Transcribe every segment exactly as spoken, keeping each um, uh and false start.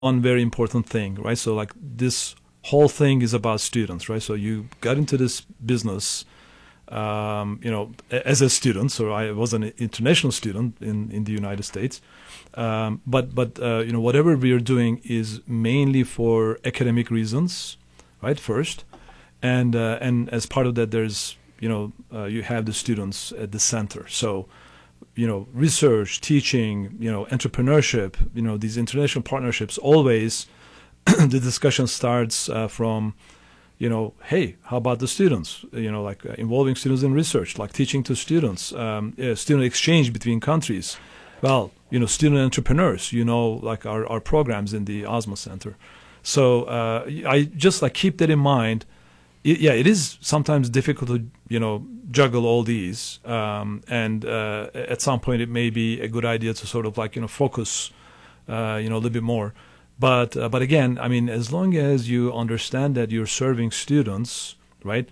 one very important thing, right? So like this whole thing is about students, right? So you got into this business, um, you know, as a student. So I was an international student in, in the United States. Um, but, but uh, you know, whatever we are doing is mainly for academic reasons, right, first. And, uh, and as part of that, there's, you know, uh, you have the students at the center. So, you know, research, teaching, you know, entrepreneurship, you know, these international partnerships, always the discussion starts uh, from, you know, hey, how about the students? You know, like uh, involving students in research, like teaching to students, um, uh, student exchange between countries. Well, you know, student entrepreneurs, you know, like our, our programs in the Osmo Center. So uh, I just like keep that in mind. It, yeah, it is sometimes difficult to, you know, juggle all these. Um, and uh, at some point it may be a good idea to sort of like, you know, focus, uh, you know, a little bit more. But, uh, but again, I mean, as long as you understand that you're serving students, right,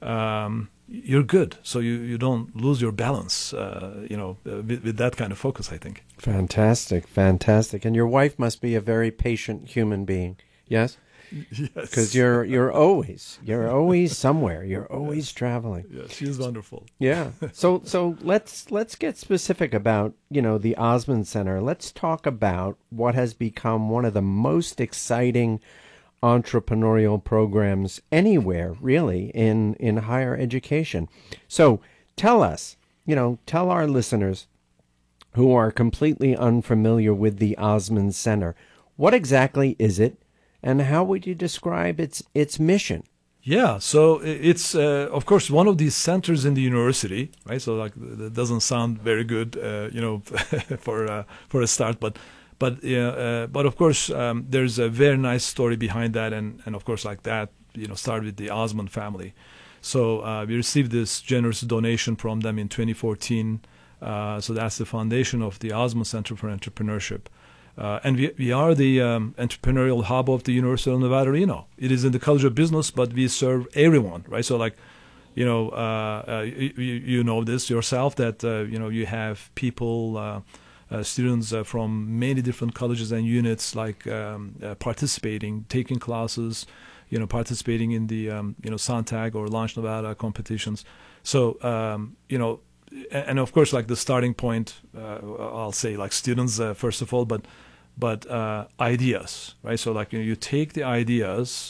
um, you're good. So you, you don't lose your balance, uh, you know, uh, with, with that kind of focus, I think. Fantastic, fantastic. And your wife must be a very patient human being, yes? Yes. Because you're, you're always, you're always somewhere. You're always yes. traveling. Yeah, she's wonderful. Yeah. So, so let's, let's get specific about, you know, the Osmond Center. Let's talk about what has become one of the most exciting entrepreneurial programs anywhere, really, in, in higher education. So tell us, you know, tell our listeners who are completely unfamiliar with the Osmond Center, what exactly is it, and how would you describe its its mission? Yeah, so it's, uh, of course, one of these centers in the university, right? So like that doesn't sound very good, uh, you know, for uh, for a start, but but yeah, uh, but of course, um, there's a very nice story behind that, and and of course, like that, you know, started with the Osmond family. So uh, we received this generous donation from them in twenty fourteen. Uh, so that's the foundation of the Osmond Center for Entrepreneurship. Uh, and we, we are the um, entrepreneurial hub of the University of Nevada, Reno. It is in the College of Business, but we serve everyone, right? So like, you know, uh, uh, you, you know this yourself, that, uh, you know, you have people, uh, uh, students uh, from many different colleges and units, like um, uh, participating, taking classes, you know, participating in the, um, you know, Sontag or Launch Nevada competitions. So, um, you know, and of course, like the starting point, uh, I'll say like students, uh, first of all, but but uh, ideas, right? So like, you know, you take the ideas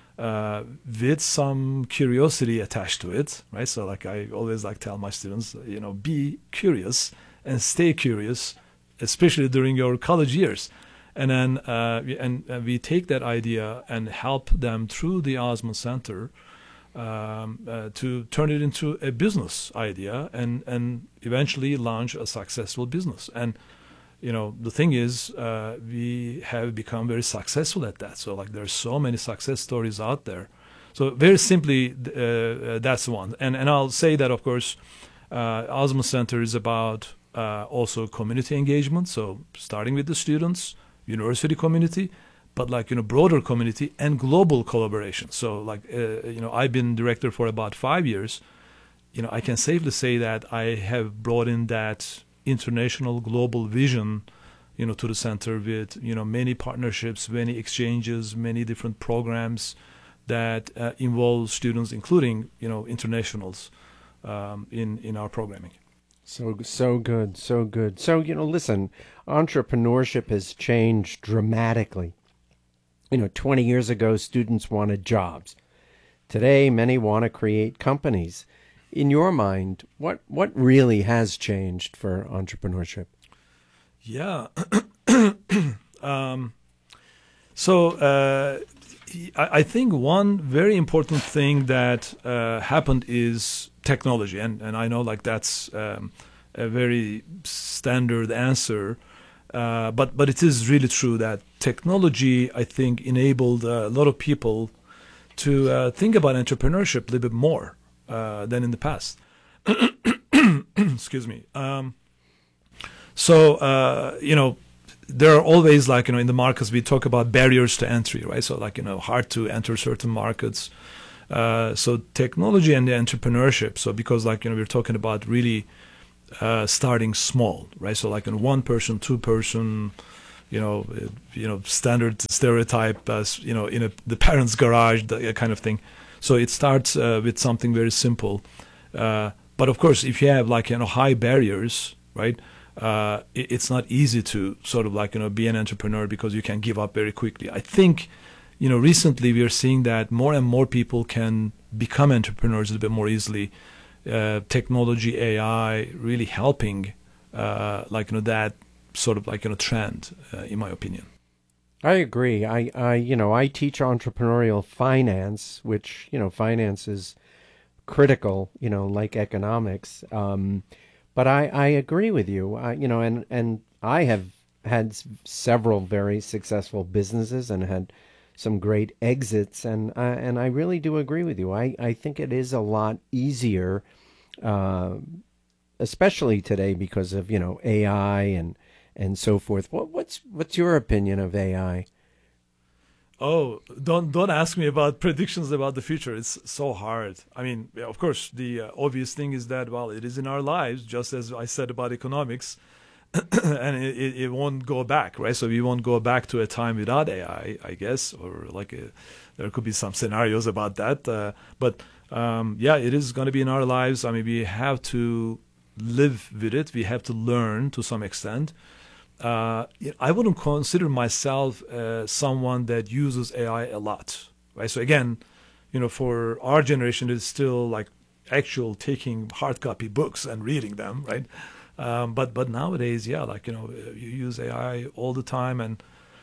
uh, with some curiosity attached to it, right? So like I always like tell my students, you know, be curious and stay curious, especially during your college years. And then uh, and, and we take that idea and help them through the Osmond Center um, uh, to turn it into a business idea and, and eventually launch a successful business. And you know, the thing is, uh, we have become very successful at that. So like there's so many success stories out there. So very simply, uh, uh, that's one. And and I'll say that, of course, uh, Osmond Center is about uh, also community engagement. So starting with the students, university community, but like, you know, broader community and global collaboration. So like, uh, you know, I've been director for about five years. You know, I can safely say that I have brought in that international global vision, you know, to the center with, you know, many partnerships, many exchanges, many different programs that uh, involve students, including, you know, internationals um, in, in our programming. So, so good, so good. So, you know, listen, entrepreneurship has changed dramatically. You know, twenty years ago, students wanted jobs. Today, many want to create companies. In your mind, what, what really has changed for entrepreneurship? Yeah. um, so uh, I, I think one very important thing that uh, happened is technology. And, and I know like that's um, a very standard answer. Uh, but, but it is really true that technology, I think, enabled a lot of people to uh, think about entrepreneurship a little bit more Uh, than in the past. Excuse me. Um, so, uh, you know, there are always like, you know, in the markets, we talk about barriers to entry, right? So like, you know, hard to enter certain markets. Uh, so technology and the entrepreneurship. So because like, you know, we're talking about really uh, starting small, right? So like in one person, two person, you know, uh, you know, standard stereotype as, you know, in a, the parents' garage, that kind of thing. So it starts uh, with something very simple. Uh, but of course, if you have like, you know, high barriers, right, uh, it, it's not easy to sort of like, you know, be an entrepreneur because you can give up very quickly. I think, you know, recently we are seeing that more and more people can become entrepreneurs a little bit more easily. Uh, technology, A I, really helping, uh, like, you know, that sort of like, you know, trend, uh, in my opinion. I agree. I, I, you know, I teach entrepreneurial finance, which, you know, finance is critical, you know, like economics. Um, but I, I agree with you. I, you know, and, and I have had s- several very successful businesses and had some great exits. And, uh, and I really do agree with you. I, I think it is a lot easier, uh, especially today because of, you know, A I and, and so forth. What, what's what's your opinion of A I? Oh, don't don't ask me about predictions about the future. It's so hard. I mean, yeah, of course, the uh, obvious thing is that, well, it is in our lives, just as I said about economics, and it, it, it won't go back, right? So we won't go back to a time without A I, I guess, or like a, there could be some scenarios about that. Uh, but um, yeah, it is going to be in our lives. I mean, we have to live with it. We have to learn to some extent. Uh, I wouldn't consider myself uh, someone that uses A I a lot, right? So again, you know, for our generation, it's still like actual taking hard copy books and reading them, right? Um, but but nowadays, yeah, like, you know, you use A I all the time, and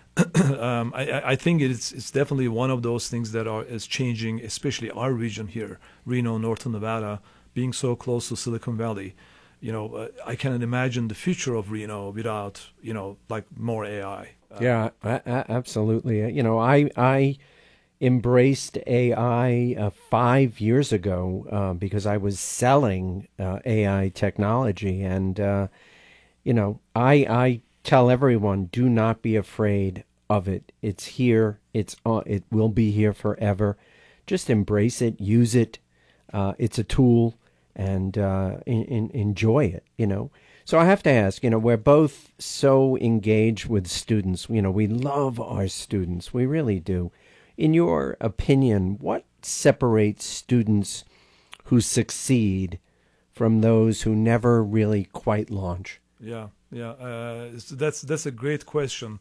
um, I, I think it's it's definitely one of those things that are is changing, especially our region here, Reno, Northern Nevada, being so close to Silicon Valley. You know, uh, I cannot imagine the future of Reno without, you know, like more A I. Uh, Yeah, a- a- absolutely. You know, I I embraced A I uh, five years ago uh, because I was selling uh, A I technology, and uh, you know, I I tell everyone, do not be afraid of it. It's here. It's uh, it will be here forever. Just embrace it. Use it. Uh, it's a tool, and uh, in, in, enjoy it. You know. So I have to ask. You know, we're both so engaged with students. You know, we love our students. We really do. In your opinion, what separates students who succeed from those who never really quite launch? Yeah, yeah. Uh, so that's that's a great question.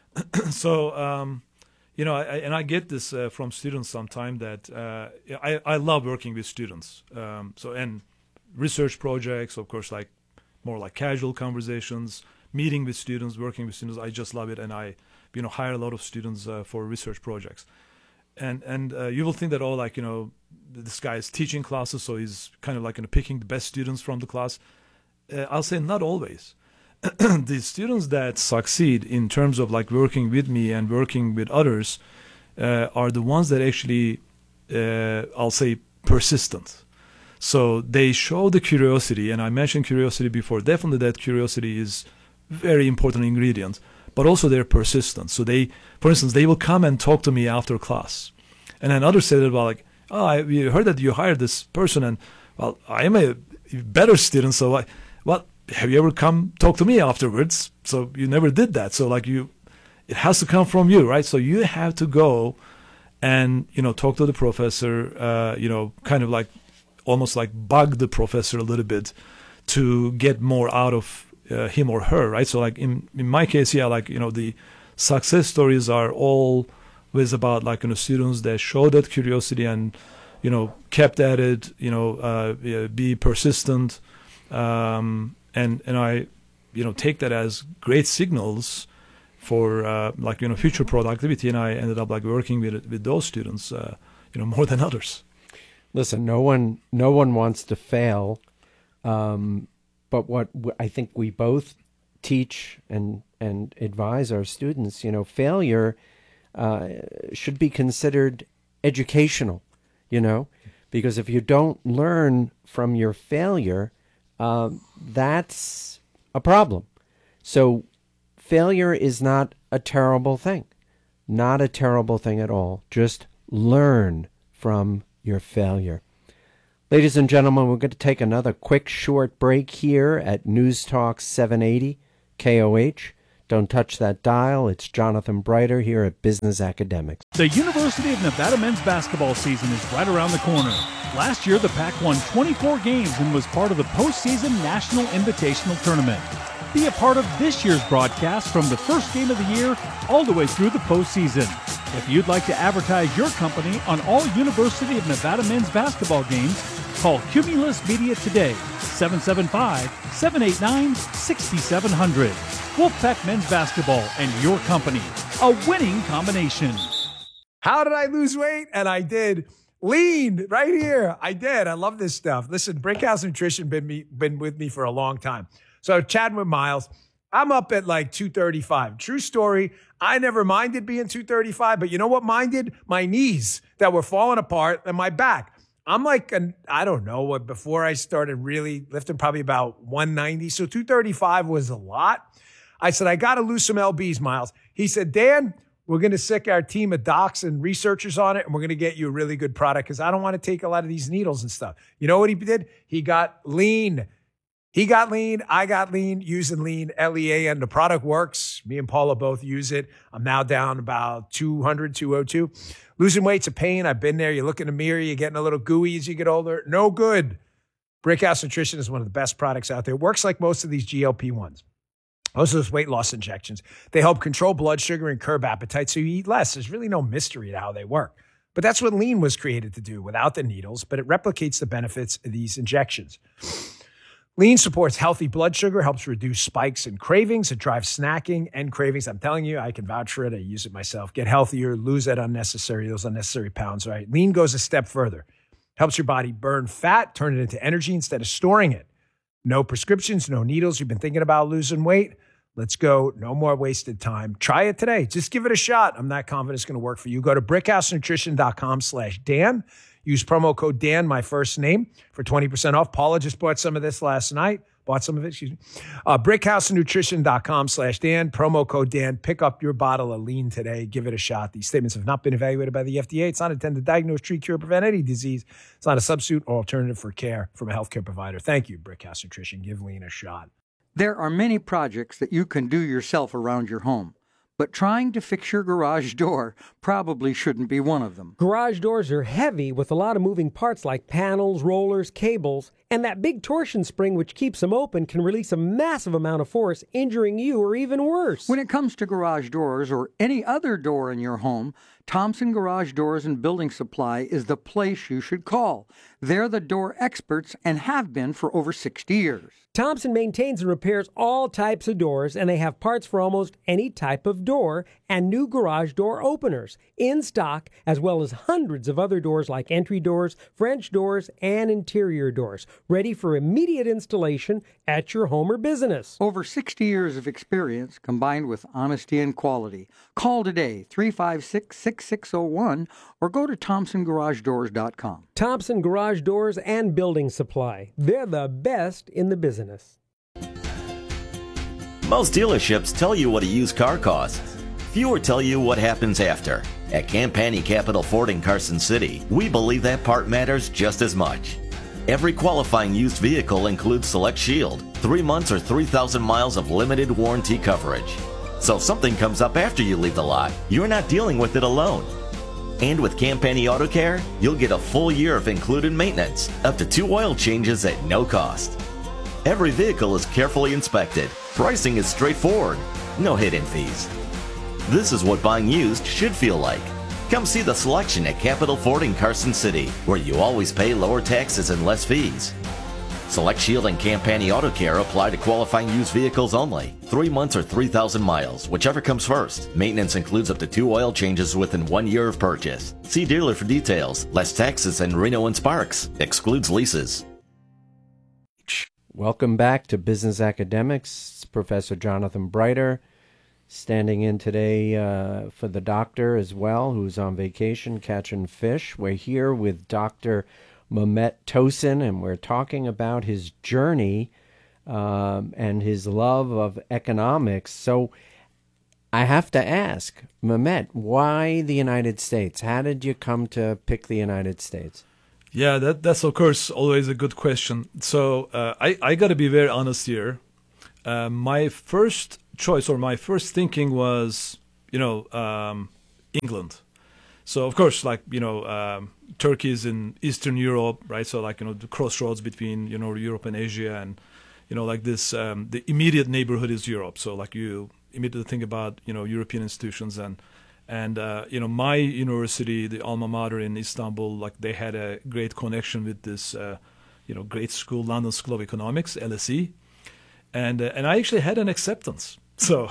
So, um, you know, I, I- and I get this uh, from students sometime that uh, I I love working with students. Um, so and research projects, of course, like more like casual conversations, meeting with students, working with students. I just love it, and I, you know, hire a lot of students uh, for research projects. And and uh, you will think that, oh, like, you know, this guy is teaching classes, so he's kind of like, you know, picking the best students from the class. Uh, I'll say not always. The students that succeed in terms of like working with me and working with others uh, are the ones that actually, uh, I'll say, persistent. So they show the curiosity, and I mentioned curiosity before. Definitely, that curiosity is very important ingredient, but also they're persistent. So they, for instance, they will come and talk to me after class, and then others say that, well, like, oh, I we heard that you hired this person, and well, I am a better student, so I, well, have you ever come talk to me afterwards? So you never did that. So like you, it has to come from you, right? So you have to go and, you know, talk to the professor, uh, you know, kind of like almost like bug the professor a little bit to get more out of uh, him or her, right? So like in in my case, yeah, like, you know, the success stories are always about like, you know, students that show that curiosity and, you know, kept at it, you know, uh, yeah, be persistent, um, and and I, you know, take that as great signals for uh, like, you know, future productivity, and I ended up like working with with those students, uh, you know, more than others. Listen, no one no one wants to fail, um, but what w- I think we both teach and and advise our students, you know, failure uh, should be considered educational, you know, because if you don't learn from your failure, um, that's a problem. So failure is not a terrible thing, not a terrible thing at all. Just learn from your failure. Ladies and gentlemen, we're going to take another quick short break here at News Talk seven eighty K O H. Don't touch that dial. It's Jonathan Brighter here at Business Academics. The University of Nevada men's basketball season is right around the corner. Last year, the Pac won twenty-four games and was part of the postseason National Invitational Tournament. Be a part of this year's broadcast from the first game of the year all the way through the postseason. If you'd like to advertise your company on all University of Nevada men's basketball games, call Cumulus Media today, seven seven five, seven eight nine, six seven zero zero. Wolfpack Men's Basketball and your company, a winning combination. How did I lose weight? And I did. Lean right here. I did. I love this stuff. Listen, Brickhouse Nutrition been me been with me for a long time. So chatting with Miles, I'm up at like two thirty-five. True story. I never minded being two thirty-five, but you know what minded? My knees that were falling apart and my back. I'm like, an, I don't know what, before I started really lifting, probably about one ninety. So two thirty-five was a lot. I said, I got to lose some L Bs, Miles. He said, Dan, we're going to sick our team of docs and researchers on it, and we're going to get you a really good product because I don't want to take a lot of these needles and stuff. You know what he did? He got lean. He got lean. I got lean using lean, L E A N. The product works. Me and Paula both use it. I'm now down about two hundred, two oh two. Losing weight's a pain. I've been there. You look in the mirror, you're getting a little gooey as you get older. No good. Brickhouse Nutrition is one of the best products out there. It works like most of these G L P ones. Most of those weight loss injections. They help control blood sugar and curb appetite so you eat less. There's really no mystery to how they work. But that's what lean was created to do without the needles, but it replicates the benefits of these injections. Lean supports healthy blood sugar, helps reduce spikes and cravings. It drives snacking and cravings. I'm telling you, I can vouch for it. I use it myself. Get healthier, lose that unnecessary, those unnecessary pounds, right? Lean goes a step further. Helps your body burn fat, turn it into energy instead of storing it. No prescriptions, no needles. You've been thinking about losing weight? Let's go. No more wasted time. Try it today. Just give it a shot. I'm not confident it's going to work for you. Go to brickhousenutrition.com slash Dan. Use promo code Dan, my first name, for twenty percent off. Paula just bought some of this last night. Bought some of it, excuse me. Uh, brickhousenutrition.com slash Dan. Promo code Dan. Pick up your bottle of lean today. Give it a shot. These statements have not been evaluated by the F D A. It's not intended to diagnose, treat, cure, prevent any disease. It's not a substitute or alternative for care from a healthcare provider. Thank you, Brickhouse Nutrition. Give lean a shot. There are many projects that you can do yourself around your home, but trying to fix your garage door probably shouldn't be one of them. Garage doors are heavy with a lot of moving parts like panels, rollers, cables, and that big torsion spring which keeps them open can release a massive amount of force, injuring you or even worse. When it comes to garage doors or any other door in your home, Thompson Garage Doors and Building Supply is the place you should call. They're the door experts and have been for over sixty years. Thompson maintains and repairs all types of doors, and they have parts for almost any type of door and new garage door openers in stock, as well as hundreds of other doors like entry doors, French doors, and interior doors, ready for immediate installation at your home or business. Over sixty years of experience combined with honesty and quality. Call today, three five six, six six zero one, or go to thompson garage doors dot com. Thompson Garage Doors and Building Supply. They're the best in the business. Most dealerships tell you what a used car costs. Fewer tell you what happens after. At Campani Capital Ford in Carson City, we believe that part matters just as much. Every qualifying used vehicle includes Select Shield, three months or three thousand miles of limited warranty coverage. So if something comes up after you leave the lot, you're not dealing with it alone. And with Campani Auto Care, you'll get a full year of included maintenance, up to two oil changes at no cost. Every vehicle is carefully inspected. Pricing is straightforward. No hidden fees. This is what buying used should feel like. Come see the selection at Capital Ford in Carson City, where you always pay lower taxes and less fees. Select Shield and Campani Auto Care apply to qualifying used vehicles only. Three months or three thousand miles, whichever comes first. Maintenance includes up to two oil changes within one year of purchase. See dealer for details. Less taxes and Reno and Sparks. Excludes leases. Welcome back to Business Academics. It's Professor Jonathan Brighter standing in today uh, for the doctor as well, who's on vacation catching fish. We're here with Doctor Mehmet Tosin, and we're talking about his journey um, and his love of economics. So I have to ask, Mehmet, why the United States? How did you come to pick the United States? Yeah, that that's of course always a good question. So uh, I I got to be very honest here. Uh, my first choice, or my first thinking was, you know, um, England. So of course, like, you know, um, Turkey is in Eastern Europe, right? So like, you know, the crossroads between, you know, Europe and Asia, and, you know, like this, um, the immediate neighborhood is Europe. So like you immediately think about, you know, European institutions, and, and uh, you know, my university, the alma mater in Istanbul, like they had a great connection with this, uh, you know, great school, London School of Economics, L S E, and uh, and I actually had an acceptance. So,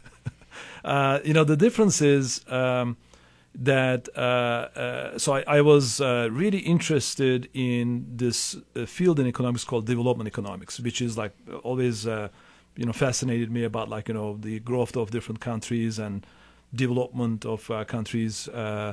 uh, you know, the difference is. Um, that uh, uh, so I, I was uh, really interested in this uh, field in economics called development economics, which is like always uh, you know fascinated me about like you know the growth of different countries and development of uh, countries. Uh,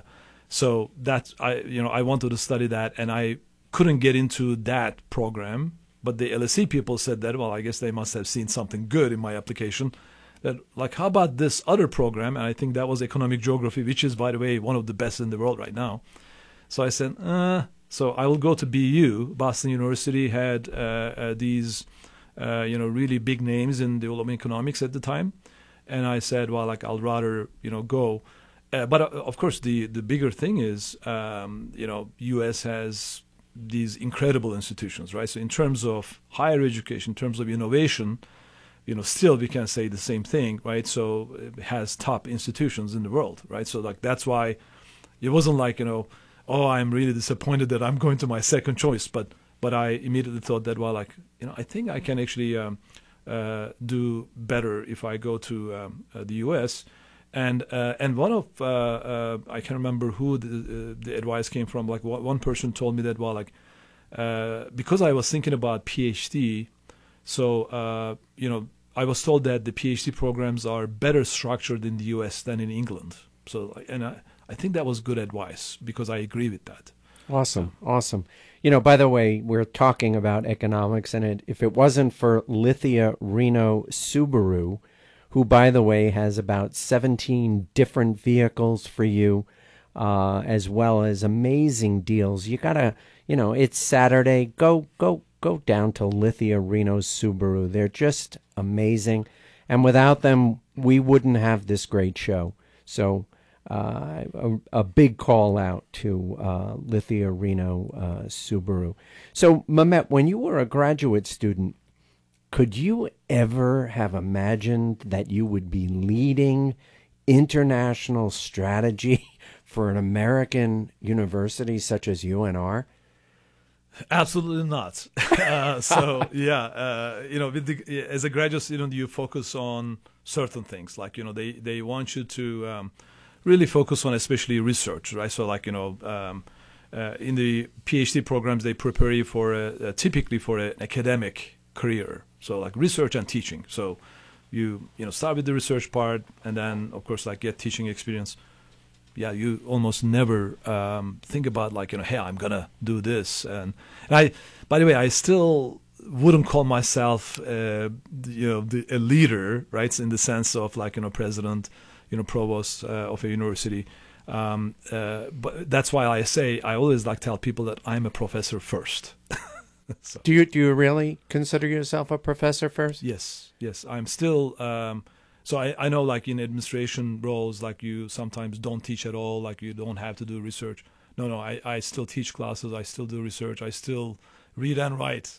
so that I you know I wanted to study that, and I couldn't get into that program. But the L S E people said that, well, I guess they must have seen something good in my application. That, like, how about this other program? And I think that was economic geography, which is, by the way, one of the best in the world right now. So I said, uh, so I will go to B U. Boston University had uh, uh, these, uh, you know, really big names in development economics at the time. And I said, well, like, I'll rather, you know, go. Uh, but, uh, of course, the, the bigger thing is, um, you know, U S has these incredible institutions, right? So in terms of higher education, in terms of innovation, you know, still we can say the same thing, right? So it has top institutions in the world, right? So like that's why it wasn't like, you know, oh, I'm really disappointed that I'm going to my second choice, but but I immediately thought that, well, like, you know, I think I can actually um, uh, do better if I go to um, uh, the U S. And uh, and one of uh, uh, I can't remember who the, uh, the advice came from. Like one person told me that, well, like uh, because I was thinking about PhD. So, uh, you know, I was told that the PhD programs are better structured in the U S than in England. So, and I, I think that was good advice because I agree with that. Awesome. Awesome. You know, by the way, we're talking about economics, and it, if it wasn't for Lithia Reno Subaru, who, by the way, has about seventeen different vehicles for you, uh, as well as amazing deals, you got to, you know, it's Saturday. Go, go. Go down to Lithia Reno Subaru. They're just amazing. And without them, we wouldn't have this great show. So uh, a, a big call out to uh, Lithia Reno uh, Subaru. So, Mehmet, when you were a graduate student, could you ever have imagined that you would be leading international strategy for an American university such as U N R? Absolutely not. uh, so yeah, uh, you know, with the, as a graduate student, you focus on certain things. Like you know, they they want you to um, really focus on especially research, right? So like you know, um, uh, in the PhD programs, they prepare you for a, a, typically for an academic career. So like research and teaching. So you you know start with the research part, and then of course like get teaching experience. Yeah, you almost never um, think about like, you know, hey, I'm going to do this. And, and I, by the way, I still wouldn't call myself, uh, you know, the, a leader, right? In the sense of like, you know, president, you know, provost uh, of a university. Um, uh, but that's why I say, I always like tell people that I'm a professor first. So. Do you, do you really consider yourself a professor first? Yes, yes. I'm still... Um, So I, I know like in administration roles, like you sometimes don't teach at all, like you don't have to do research. No, no, I, I still teach classes. I still do research. I still read and write.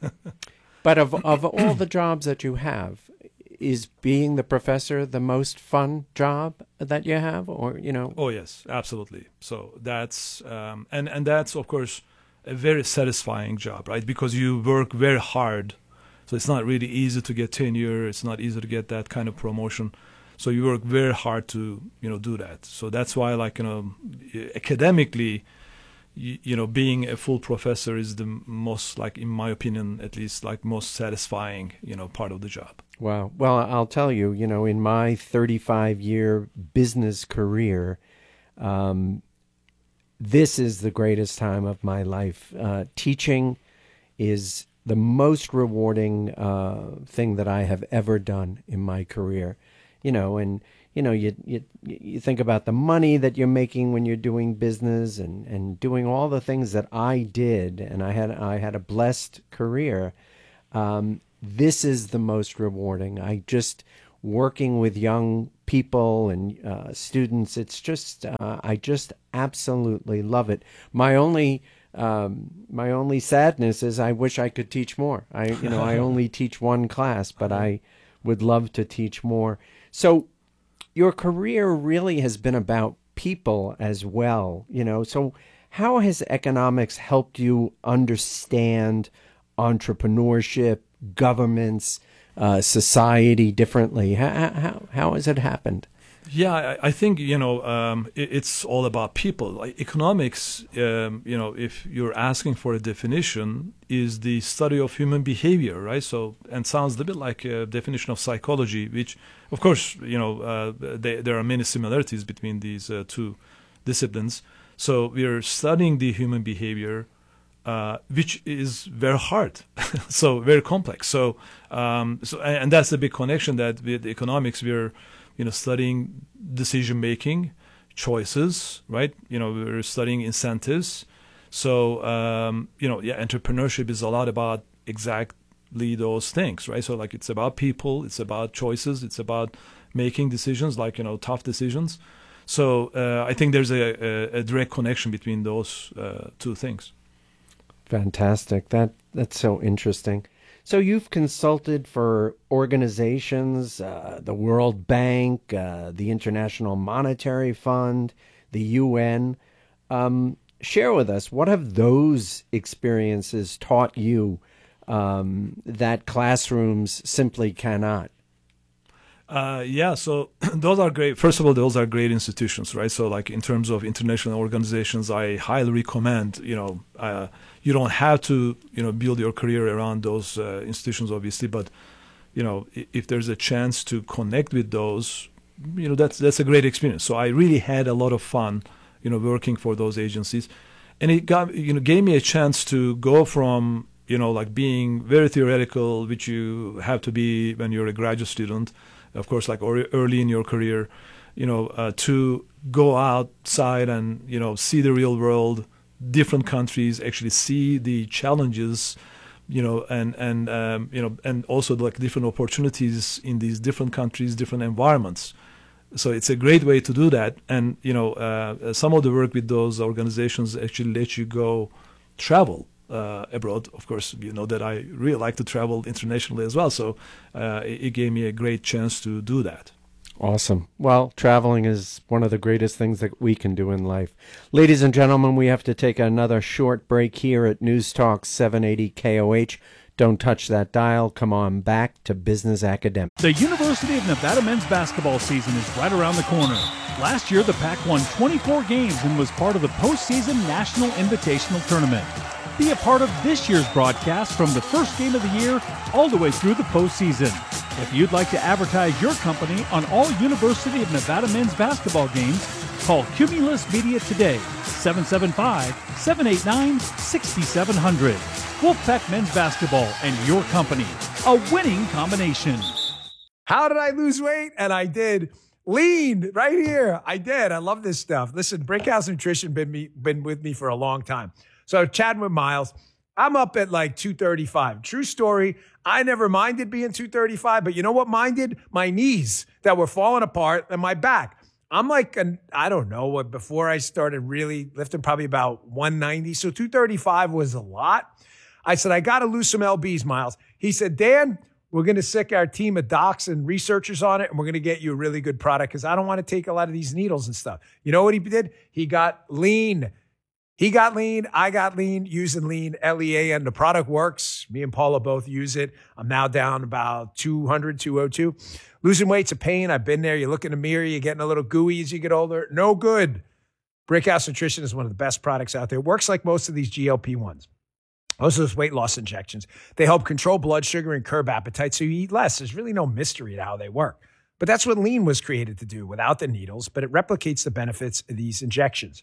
But of, of all the jobs that you have, is being the professor the most fun job that you have, or, you know? Oh, yes, absolutely. So that's, um, and, and that's, of course, a very satisfying job, right? Because you work very hard. So it's not really easy to get tenure. It's not easy to get that kind of promotion. So you work very hard to, you know, do that. So that's why, like, you know, academically, you, you know, being a full professor is the most, like, in my opinion, at least, like, most satisfying, you know, part of the job. Wow. Well, I'll tell you, you know, in my thirty-five year business career, um, this is the greatest time of my life. Uh, teaching is the most rewarding uh, thing that I have ever done in my career, you know, and, you know, you, you, you think about the money that you're making when you're doing business and, and doing all the things that I did. And I had, I had a blessed career. Um, this is the most rewarding. I just working with young people and uh, students. It's just, uh, I just absolutely love it. My only, um, my only sadness is I wish I could teach more. I, you know, I only teach one class, but I would love to teach more. So your career really has been about people as well, you know, so how has economics helped you understand entrepreneurship, governments, uh, society differently? How, how, how has it happened? Yeah, I, I think, you know, um, it, it's all about people. Like economics, um, you know, if you're asking for a definition, is the study of human behavior, right? So, and sounds a bit like a definition of psychology, which, of course, you know, uh, they, there are many similarities between these uh, two disciplines. So we're studying the human behavior, uh, which is very hard, so very complex. So, um, so, and that's the big connection that with economics we're, you know, studying decision making, choices, right? You know, we're studying incentives. So, um, you know, yeah, entrepreneurship is a lot about exactly those things, right? So, like, it's about people, it's about choices, it's about making decisions, like, you know, tough decisions. So uh, I think there's a, a, a direct connection between those uh, two things. Fantastic. That that's so interesting. So you've consulted for organizations, uh, the World Bank, uh, the International Monetary Fund, the U N. Um, share with us, what have those experiences taught you um, that classrooms simply cannot? Uh, yeah, so those are great. First of all, those are great institutions, right? So, like, in terms of international organizations, I highly recommend, you know, uh, you don't have to, you know, build your career around those uh, institutions, obviously, but, you know, if there's a chance to connect with those, you know, that's that's a great experience. So I really had a lot of fun, you know, working for those agencies. And it got, you know, gave me a chance to go from, you know, like being very theoretical, which you have to be when you're a graduate student, of course, like or early in your career, you know, uh, to go outside and, you know, see the real world, different countries, actually see the challenges, you know, and, and um, you know, and also like different opportunities in these different countries, different environments. So it's a great way to do that. And, you know, uh, some of the work with those organizations actually let you go travel Uh, abroad. Of course, you know that I really like to travel internationally as well. So uh, it, it gave me a great chance to do that. Awesome. Well, traveling is one of the greatest things that we can do in life. Ladies and gentlemen, we have to take another short break here at News Talk seven eighty K O H. Don't touch that dial. Come on back to Business Academic. The University of Nevada men's basketball season is right around the corner. Last year, the Pac won twenty-four games and was part of the postseason National Invitational Tournament. Be a part of this year's broadcast from the first game of the year all the way through the postseason. If you'd like to advertise your company on all University of Nevada men's basketball games, call Cumulus Media today, seven seven five, seven eight nine, six seven zero zero. Wolfpack Men's Basketball and your company, a winning combination. How did I lose weight? And I did. Lean right here. I did. I love this stuff. Listen, Brickhouse Nutrition been me, been with me for a long time. So chatting with Miles, I'm up at like two thirty-five. True story. I never minded being two thirty-five, but you know what minded? My knees that were falling apart and my back. I'm like, an, I don't know what, before I started really lifting, probably about one ninety. So two thirty-five was a lot. I said, I got to lose some L Bs, Miles. He said, Dan, we're going to sick our team of docs and researchers on it, and we're going to get you a really good product because I don't want to take a lot of these needles and stuff. You know what he did? He got lean. He got lean. I got lean using lean, L E A, and the product works. Me and Paula both use it. I'm now down about two hundred, two oh two. Losing weight's a pain. I've been there. You look in the mirror, you're getting a little gooey as you get older. No good. Brickhouse Nutrition is one of the best products out there. It works like most of these G L P ones. Most of those weight loss injections. They help control blood sugar and curb appetite so you eat less. There's really no mystery to how they work. But that's what lean was created to do without the needles, but it replicates the benefits of these injections.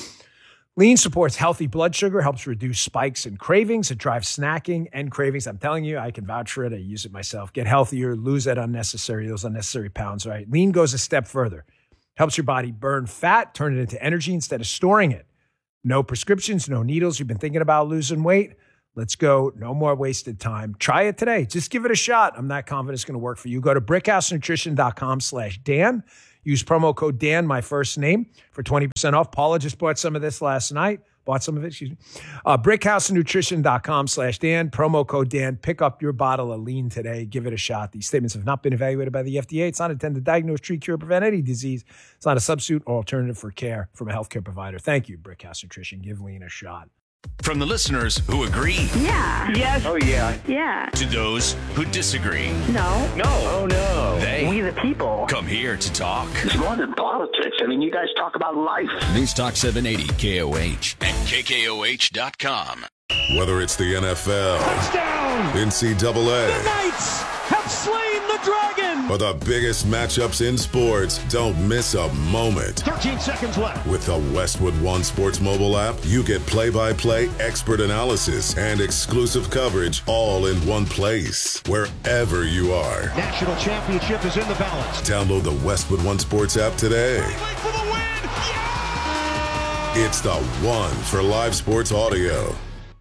Lean supports healthy blood sugar, helps reduce spikes and cravings. It drives snacking and cravings. I'm telling you, I can vouch for it. I use it myself. Get healthier, lose that unnecessary, those unnecessary pounds, right? Lean goes a step further. Helps your body burn fat, turn it into energy instead of storing it. No prescriptions, no needles. You've been thinking about losing weight? Let's go. No more wasted time. Try it today. Just give it a shot. I'm not confident it's going to work for you. Go to brickhousenutrition.com slash Dan. Use promo code Dan, my first name, for twenty percent off. Paula just bought some of this last night. Bought some of it, excuse me. Uh, brickhousenutrition.com slash Dan. Promo code Dan. Pick up your bottle of lean today. Give it a shot. These statements have not been evaluated by the F D A. It's not intended to diagnose, treat, cure, prevent any disease. It's not a substitute or alternative for care from a healthcare provider. Thank you, Brickhouse Nutrition. Give lean a shot. From the listeners who agree. Yeah. Yes. Oh, yeah. Yeah. To those who disagree. No. No. Oh, no. They. We the people. Come here to talk. It's more than politics. I mean, you guys talk about life. News Talk seven eighty K O H and K K O H dot com. Whether it's the N F L, Touchdown! N C double A, The Knights have slain the dragon! or the biggest matchups in sports, don't miss a moment. thirteen seconds left. With the Westwood One Sports mobile app, you get play-by-play expert analysis and exclusive coverage all in one place, wherever you are. National championship is in the balance. Download the Westwood One Sports app today. For the win! Yeah! It's the one for live sports audio.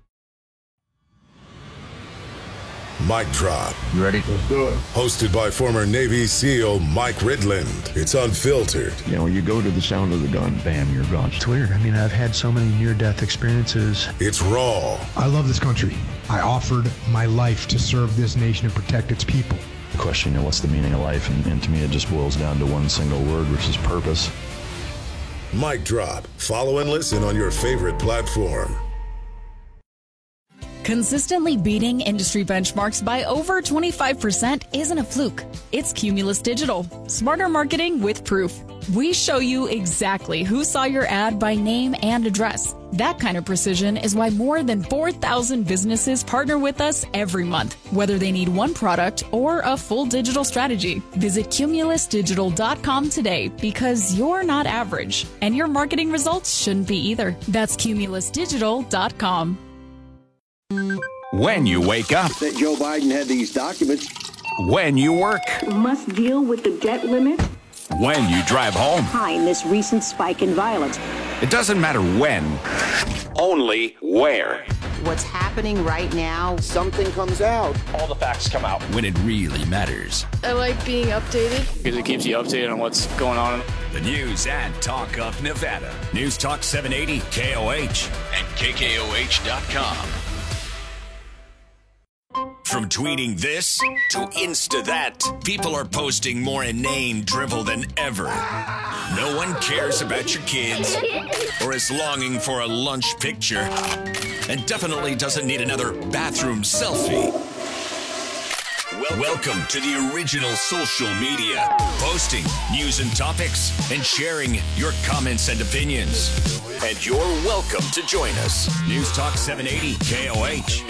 Mic Drop. You ready? Let's do it. Hosted by former Navy SEAL Mike Ridland. It's unfiltered. You know, you go to the sound of the gun, bam, you're gone. It's weird. I mean, I've had so many near-death experiences. It's raw. I love this country. I offered my life to serve this nation and protect its people. The question, you know, what's the meaning of life? And, and to me, it just boils down to one single word, which is purpose. Mic Drop. Follow and listen on your favorite platform. Consistently beating industry benchmarks by over twenty-five percent isn't a fluke. It's Cumulus Digital. Smarter marketing with proof. We show you exactly who saw your ad by name and address. That kind of precision is why more than four thousand businesses partner with us every month, whether they need one product or a full digital strategy. Visit cumulus digital dot com today because you're not average, and your marketing results shouldn't be either. That's cumulus digital dot com. When you wake up. That Joe Biden had these documents. When you work. Must deal with the debt limit. When you drive home. Behind this recent spike in violence. It doesn't matter when, only where. What's happening right now, something comes out. All the facts come out. When it really matters. I like being updated. Because it keeps you updated on what's going on. The news and talk of Nevada. News Talk seven eighty K O H and K K O H dot com. From tweeting this to Insta that, people are posting more inane drivel than ever. No one cares about your kids or is longing for a lunch picture and definitely doesn't need another bathroom selfie. Welcome to the original social media, posting news and topics and sharing your comments and opinions. And you're welcome to join us. News Talk seven eighty K O H.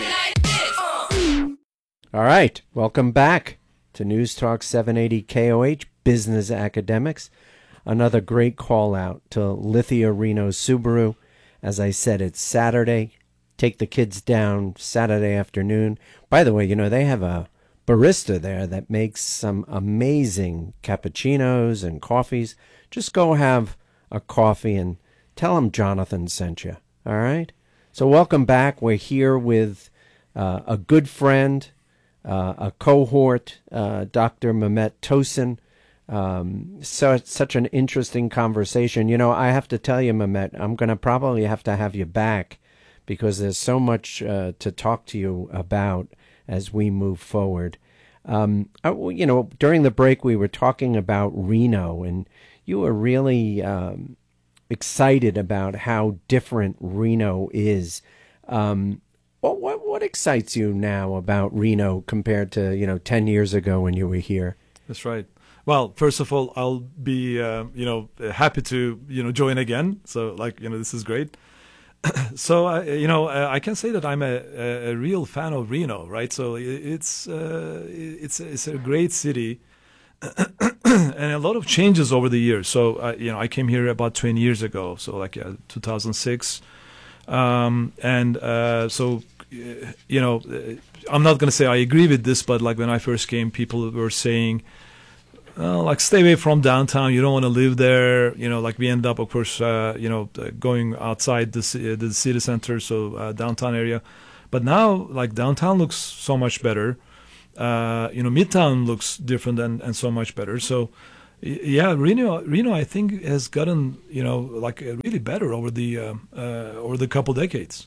All right, welcome back to News Talk seven eighty K O H, Business Academics. Another great call out to Lithia Reno Subaru. As I said, it's Saturday. Take the kids down Saturday afternoon. By the way, you know, they have a barista there that makes some amazing cappuccinos and coffees. Just go have a coffee and tell them Jonathan sent you. All right? So welcome back. We're here with uh, a good friend, Uh, a cohort, uh, Doctor Mehmet Tosin. Um, so it's such an interesting conversation. You know, I have to tell you, Mehmet, I'm going to probably have to have you back because there's so much uh, to talk to you about as we move forward. Um, I, you know, during the break, we were talking about Reno, and you were really um, excited about how different Reno is. Um, What, what what excites you now about Reno compared to, you know, ten years ago when you were here? That's right. Well, first of all, I'll be, uh, you know, happy to, you know, join again. So, like, you know, this is great. so, uh, you know, uh, I can say that I'm a, a, a real fan of Reno, right? So it's uh, it's it's a great city, and a lot of changes over the years. So, uh, you know, I came here about twenty years ago, so like uh, two thousand six. Um, and uh, so, you know, I'm not going to say I agree with this, but like when I first came, people were saying, oh, like, stay away from downtown. You don't want to live there. You know, like we end up, of course, uh, you know, going outside the, the city center, so uh, downtown area. But now, like downtown looks so much better. Uh, you know, Midtown looks different and, and so much better. So, y- yeah, Reno, Reno, I think has gotten you know like uh, really better over the uh, uh, over the couple decades.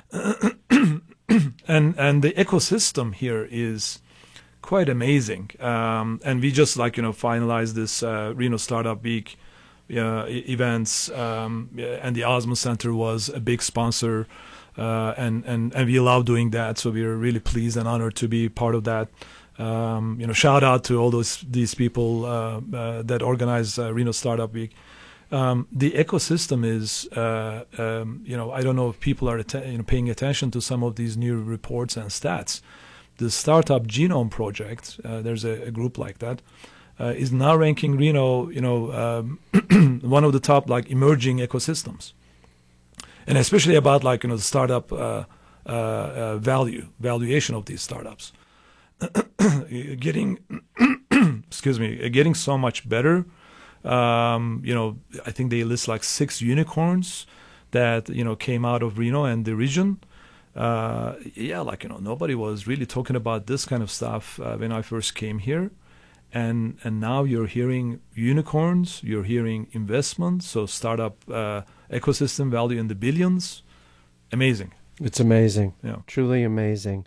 and and the ecosystem here is quite amazing. Um, and we just like you know finalized this uh, Reno Startup Week uh, e- events, um, and the Osmond Center was a big sponsor. Uh, and, and, and we love doing that, so we're really pleased and honored to be part of that. Um, you know, shout out to all those these people uh, uh, that organize uh, Reno Startup Week. Um, the ecosystem is, uh, um, you know, I don't know if people are att- you know, paying attention to some of these new reports and stats. The Startup Genome Project, uh, there's a, a group like that, uh, is now ranking Reno, you know, um, one of the top like emerging ecosystems. And especially about like you know the startup uh, uh, uh, value valuation of these startups, getting excuse me, getting so much better. Um, you know, I think they list like six unicorns that you know came out of Reno and the region. Uh, yeah, like you know nobody was really talking about this kind of stuff uh, when I first came here, and and now you're hearing unicorns, you're hearing investments, so startup. Uh, ecosystem value in the billions. Amazing. It's amazing. Yeah. Truly amazing.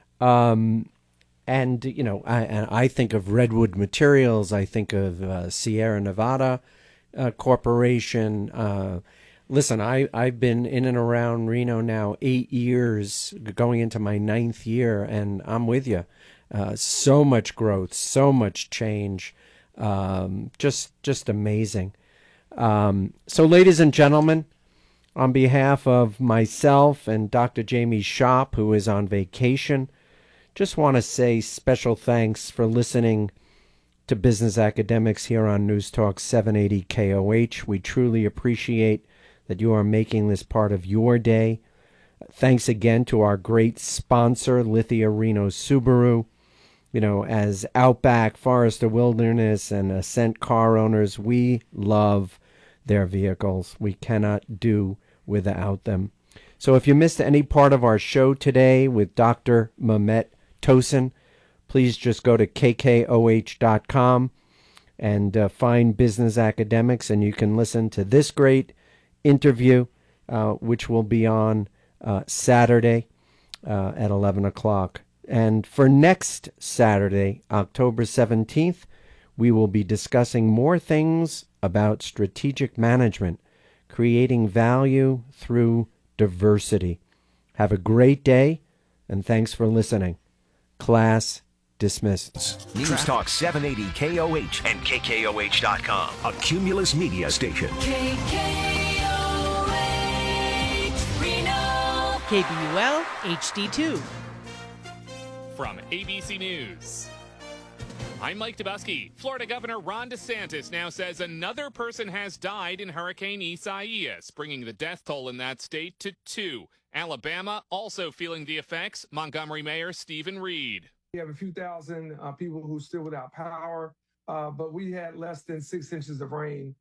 Um, and, you know, I, and I think of Redwood Materials. I think of uh, Sierra Nevada uh, Corporation. Uh, listen, I, I've been in and around Reno now eight years, going into my ninth year, and I'm with you. Uh, so much growth, so much change. Um, just, just amazing. Um, so, ladies and gentlemen, on behalf of myself and Doctor Jamie Shop, who is on vacation, just want to say special thanks for listening to Business Academics here on News Talk seven eighty K O H. We truly appreciate that you are making this part of your day. Thanks again to our great sponsor, Lithia Reno Subaru. You know, as Outback, Forester Wilderness, and Ascent car owners, we love their vehicles. We cannot do without them. So if you missed any part of our show today with Doctor Mehmet Tosin, please just go to K K O H dot com and uh, find Business Academics, and you can listen to this great interview, uh, which will be on uh, Saturday uh, at eleven o'clock. And for next Saturday, October seventeenth, we will be discussing more things about strategic management, creating value through diversity. Have a great day, and thanks for listening. Class dismissed. News Talk seven eighty K O H and K K O H dot com, a Cumulus media station. K K O H Reno. K B U L H D two. From A B C News, I'm Mike Dubusky. Florida Governor Ron DeSantis now says another person has died in Hurricane Isaias, bringing the death toll in that state to two. Alabama also feeling the effects. Montgomery Mayor Stephen Reed. We have a few thousand uh, people who are still without power, uh, but we had less than six inches of rain.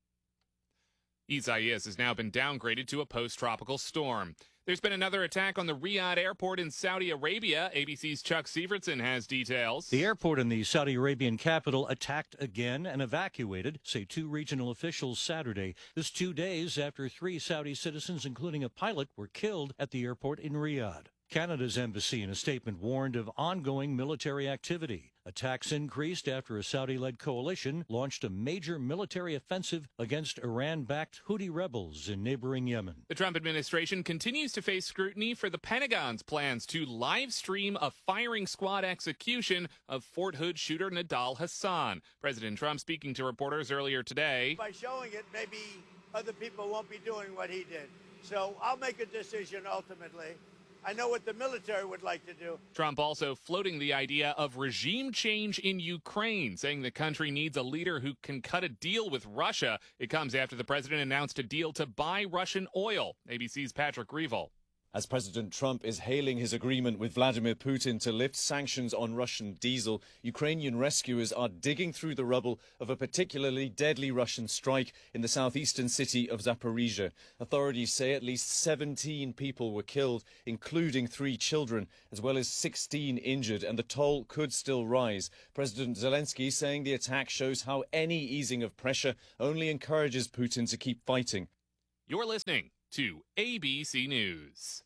Isaias has now been downgraded to a post-tropical storm. There's been another attack on the Riyadh airport in Saudi Arabia. A B C's Chuck Sievertson has details. The airport in the Saudi Arabian capital attacked again and evacuated, say two regional officials Saturday. This two days after three Saudi citizens, including a pilot, were killed at the airport in Riyadh. Canada's embassy in a statement warned of ongoing military activity. Attacks increased after a Saudi-led coalition launched a major military offensive against Iran-backed Houthi rebels in neighboring Yemen. The Trump administration continues to face scrutiny for the Pentagon's plans to live stream a firing squad execution of Fort Hood shooter Nidal Hassan. President Trump speaking to reporters earlier today. By showing it, maybe other people won't be doing what he did. So I'll make a decision ultimately. I know what the military would like to do. Trump also floating the idea of regime change in Ukraine, saying the country needs a leader who can cut a deal with Russia. It comes after the president announced a deal to buy Russian oil. A B C's Patrick Reevell. As President Trump is hailing his agreement with Vladimir Putin to lift sanctions on Russian diesel, Ukrainian rescuers are digging through the rubble of a particularly deadly Russian strike in the southeastern city of Zaporizhia. Authorities say at least seventeen people were killed, including three children, as well as sixteen injured, and the toll could still rise. President Zelensky saying the attack shows how any easing of pressure only encourages Putin to keep fighting. You're listening to A B C News.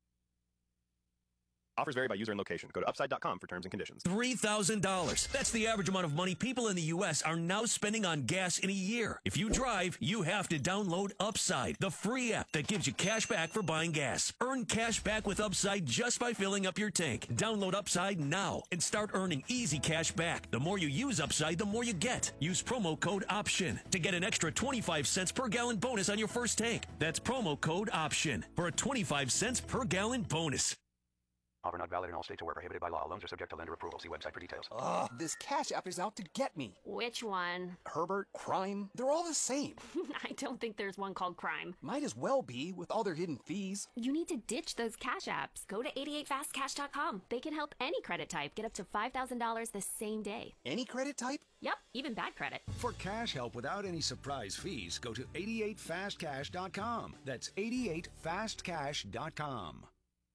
Offers vary by user and location. Go to upside dot com for terms and conditions. three thousand dollars. That's the average amount of money people in the U S are now spending on gas in a year. If you drive, you have to download Upside, the free app that gives you cash back for buying gas. Earn cash back with Upside just by filling up your tank. Download Upside now and start earning easy cash back. The more you use Upside, the more you get. Use promo code OPTION to get an extra twenty-five cents per gallon bonus on your first tank. That's promo code OPTION for a twenty-five cents per gallon bonus. Offer not valid in all states or where prohibited by law. Loans are subject to lender approval. See website for details. Ugh, this Cash App is out to get me. Which one? Herbert, Crime, they're all the same. I don't think there's one called Crime. Might as well be, with all their hidden fees. You need to ditch those Cash Apps. Go to eighty-eight fast cash dot com. They can help any credit type get up to five thousand dollars the same day. Any credit type? Yep, even bad credit. For cash help without any surprise fees, go to eighty-eight fast cash dot com. That's eighty-eight fast cash dot com.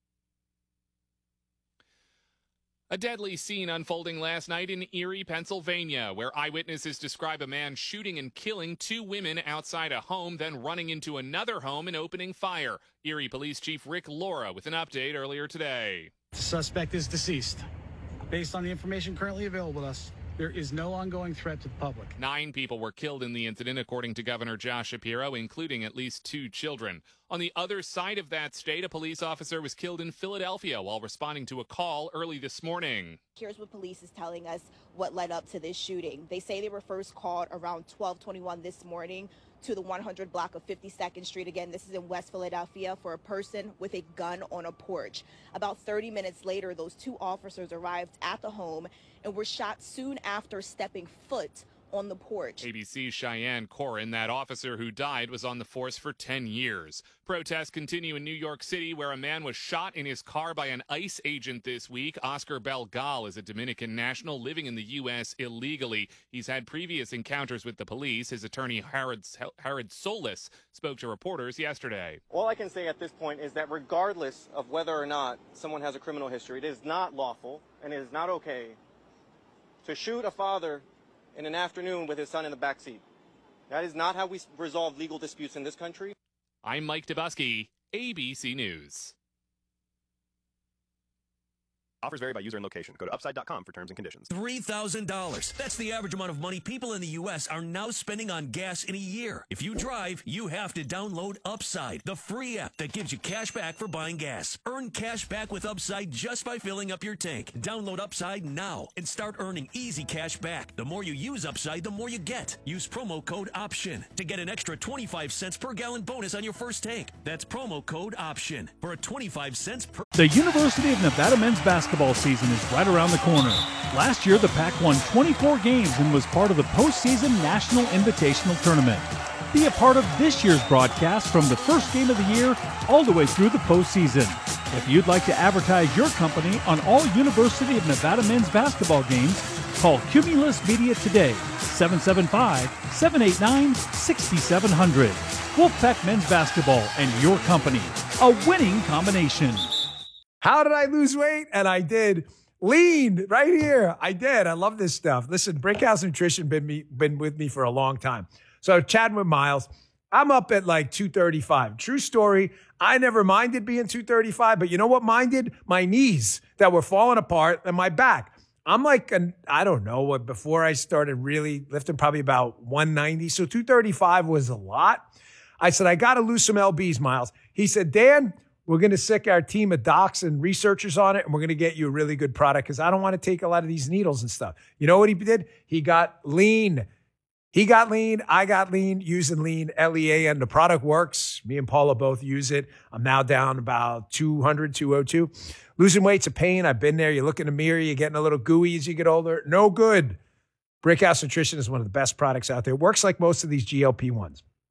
A deadly scene unfolding last night in Erie, Pennsylvania, where eyewitnesses describe a man shooting and killing two women outside a home, then running into another home and opening fire. Erie Police Chief Rick Laura with an update earlier today. The suspect is deceased. Based on the information currently available to us, there is no ongoing threat to the public. Nine people were killed in the incident, according to Governor Josh Shapiro, including at least two children. On the other side of that state, a police officer was killed in Philadelphia while responding to a call early this morning. Here's what police is telling us what led up to this shooting. They say they were first called around twelve twenty-one this morning to the one hundred block of fifty-second Street. Again, this is in West Philadelphia, for a person with a gun on a porch. About thirty minutes later, those two officers arrived at the home and were shot soon after stepping foot on the porch. A B C's Cheyenne Corin, that officer who died, was on the force for ten years. Protests continue in New York City, where a man was shot in his car by an ICE agent this week. Oscar Belgal is a Dominican national living in the U S illegally. He's had previous encounters with the police. His attorney, Jared, Jared Solis, spoke to reporters yesterday. All I can say at this point is that regardless of whether or not someone has a criminal history, it is not lawful and it is not okay to shoot a father in an afternoon with his son in the back seat. That is not how we resolve legal disputes in this country. I'm Mike Dubusky, A B C News. Offers vary by user and location. Go to upside dot com for terms and conditions. three thousand dollars. That's the average amount of money people in the U S are now spending on gas in a year. If you drive, you have to download Upside, the free app that gives you cash back for buying gas. Earn cash back with Upside just by filling up your tank. Download Upside now and start earning easy cash back. The more you use Upside, the more you get. Use promo code OPTION to get an extra twenty-five cents per gallon bonus on your first tank. That's promo code OPTION for a twenty-five cents per... The University of Nevada men's basketball season is right around the corner. Last year, the Pac won twenty-four games and was part of the postseason National Invitational Tournament. Be a part of this year's broadcast from the first game of the year all the way through the postseason. If you'd like to advertise your company on all University of Nevada men's basketball games, call Cumulus Media today, seven seven five, seven eight nine, six seven zero zero. Wolfpack Men's Basketball and your company, a winning combination. How did I lose weight? And I did. Lean right here. I did. I love this stuff. Listen, Brickhouse Nutrition been me been with me for a long time. So chatting with Miles, I'm up at like two thirty-five. True story. I never minded being two thirty-five, but you know what minded? My knees that were falling apart and my back. I'm like, an, I don't know what, before I started really lifting, probably about one ninety. So two thirty-five was a lot. I said, I got to lose some L Bs, Miles. He said, Dan, we're going to sick our team of docs and researchers on it, and we're going to get you a really good product because I don't want to take a lot of these needles and stuff. You know what he did? He got lean. He got lean. I got lean using lean, L E A N. The product works. Me and Paula both use it. I'm now down about two hundred, two oh two. Losing weight's a pain. I've been there. You look in the mirror. You're getting a little gooey as you get older. No good. Brickhouse Nutrition is one of the best products out there. It works like most of these G L P ones.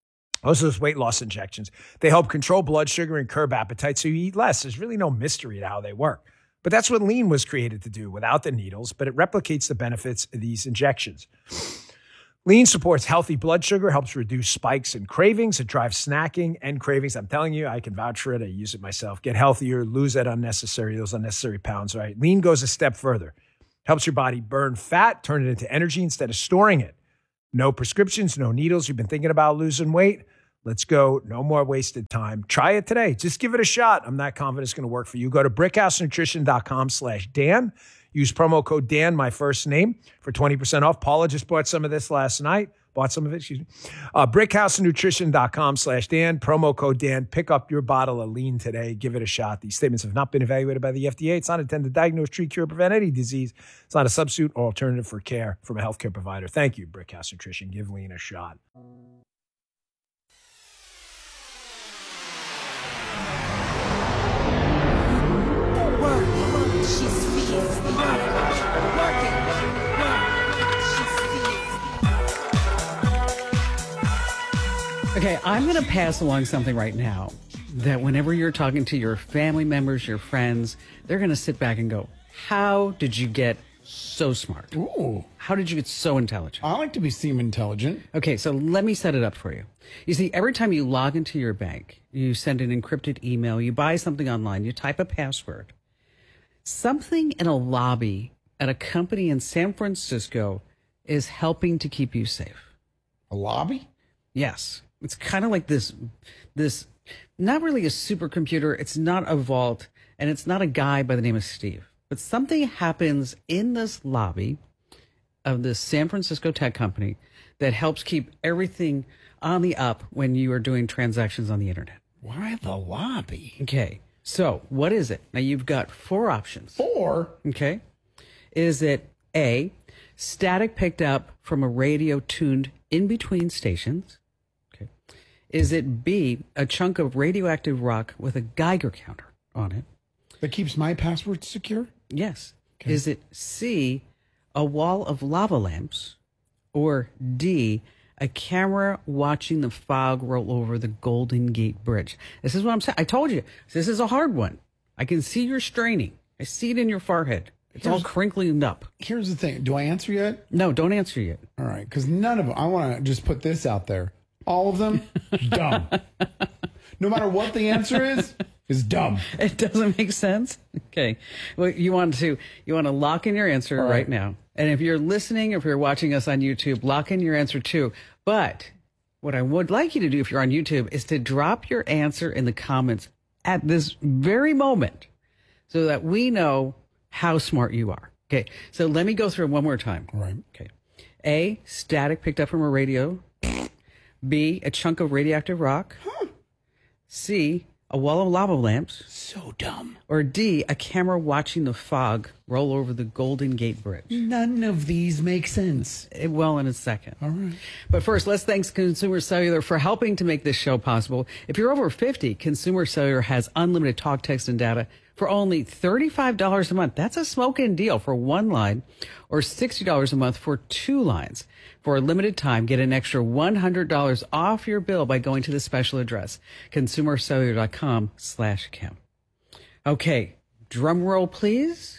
Those are those weight loss injections. They help control blood sugar and curb appetite so you eat less. There's really no mystery to how they work. But that's what Lean was created to do without the needles, but it replicates the benefits of these injections. Lean supports healthy blood sugar, helps reduce spikes and cravings. It drives snacking and cravings. I'm telling you, I can vouch for it. I use it myself. Get healthier, lose that unnecessary, those unnecessary pounds, right? Lean goes a step further. Helps your body burn fat, turn it into energy instead of storing it. No prescriptions, no needles. You've been thinking about losing weight? Let's go. No more wasted time. Try it today. Just give it a shot. I'm not confident it's going to work for you. Go to brickhousenutrition.com slash Dan. Use promo code Dan, my first name, for twenty percent off. Paula just bought some of this last night. Bought some of it, excuse me. Uh, brickhousenutrition.com slash Dan. Promo code Dan. Pick up your bottle of Lean today. Give it a shot. These statements have not been evaluated by the F D A. It's not intended to diagnose, treat, cure, or prevent any disease. It's not a substitute or alternative for care from a healthcare provider. Thank you, Brickhouse Nutrition. Give Lean a shot. She's Okay, I'm going to pass along something right now that whenever you're talking to your family members, your friends, they're going to sit back and go, how did you get so smart? Ooh. How did you get so intelligent? I like to be seem intelligent. Okay, so let me set it up for you. You see, every time you log into your bank, you send an encrypted email, you buy something online, you type a password. Something in a lobby at a company in San Francisco is helping to keep you safe. A lobby? Yes. It's kind of like this, this, not really a supercomputer. It's not a vault, and it's not a guy by the name of Steve. But something happens in this lobby of this San Francisco tech company that helps keep everything on the up when you are doing transactions on the internet. Why the lobby? Okay. So what is it? Now you've got four options. Four? Okay. Is it A, static picked up from a radio tuned in between stations? Okay. Is it B, a chunk of radioactive rock with a Geiger counter on it? That keeps my password secure? Yes. Okay. Is it C, a wall of lava lamps? Or D, a camera watching the fog roll over the Golden Gate Bridge? This is what I'm saying. I told you, this is a hard one. I can see you're straining. I see it in your forehead. It's here's, all crinkling up. Here's the thing. Do I answer yet? No, don't answer yet. All right, because none of them, I want to just put this out there. All of them, dumb. No matter what the answer is, is dumb. It doesn't make sense? Okay. Well, you want to you want to lock in your answer right. right now. And if you're listening, if you're watching us on YouTube, lock in your answer too. But what I would like you to do if you're on YouTube is to drop your answer in the comments at this very moment so that we know how smart you are. Okay. So let me go through it one more time. All right. Okay. A, static picked up from a radio. B, a chunk of radioactive rock. Huh. C, a wall of lava lamps. So dumb. Or D, a camera watching the fog roll over the Golden Gate Bridge. None of these make sense. It will in a second. All right. But first, let's thank Consumer Cellular for helping to make this show possible. If you're over fifty, Consumer Cellular has unlimited talk, text, and data for only thirty-five dollars a month. That's a smoking deal for one line, or sixty dollars a month for two lines. For a limited time, get an extra one hundred dollars off your bill by going to the special address, consumercellular.com slash Kim. Okay, drum roll, please.